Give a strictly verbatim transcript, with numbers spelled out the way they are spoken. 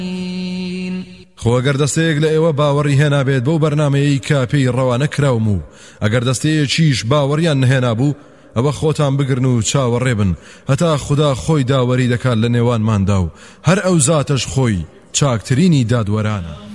خۆ ئەگەر دەستەیەک لە ئێوە باوەڕی هێنابێت بەو بەرنامەیەی کە پێی ڕەوانە کراوم و ئەگەر دەستەیەکیش باوەڕیان نهێنابوو ئەوە خۆتان بگرن و چاوەڕێ بن هەتا خوددا خۆی داوەری دەکات لە نێوانماندا و هەر ئەو زاتەش خۆی چاکترینی دادوەرانە.